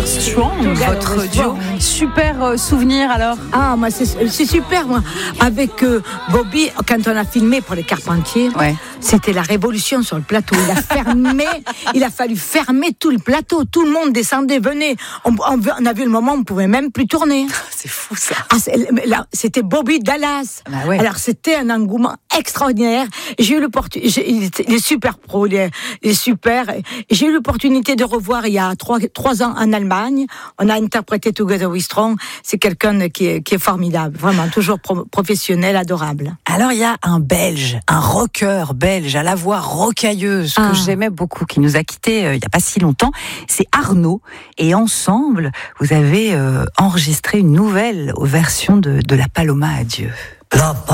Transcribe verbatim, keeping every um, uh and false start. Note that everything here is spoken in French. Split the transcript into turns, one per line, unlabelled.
Together Strong,
Together
votre duo.
Strong.
Super euh, souvenir alors.
Ah, moi, c'est, c'est super, moi. Avec euh, Bobby, quand on a filmé pour les Carpentiers,
Ouais.
c'était la révolution sur le plateau. Il a fermé, il a fallu fermer tout le plateau. Tout le monde descendait, venait. On, on, on a vu le moment où on ne pouvait même plus tourner.
C'est fou ça.
Ah, c'est, là, c'était Bobby Dallas.
Bah ouais.
Alors, c'était un engouement extraordinaire. J'ai eu l'opportunité, j'ai, il est- il est super pro, il est, il est super. Et j'ai eu l'opportunité de revoir il y a trois, trois ans en Allemagne. On a interprété Together We Strong. C'est quelqu'un qui est, qui est formidable. Vraiment, toujours pro- professionnel, adorable.
Alors il y a un Belge, un rocker belge à la voix rocailleuse que
Ah.
j'aimais beaucoup, qui nous a quittés euh, il y a pas si longtemps. C'est Arnaud. Et ensemble, vous avez euh, enregistré une nouvelle version de, de La Paloma à Dieu.
La